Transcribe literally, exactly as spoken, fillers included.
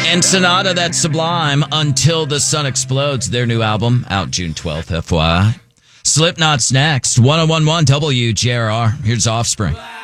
And Sonata, that's Sublime, Until the Sun Explodes, their new album, out June twelfth, F Y I. Slipknot's next, one oh one point one W J R R. Here's Offspring.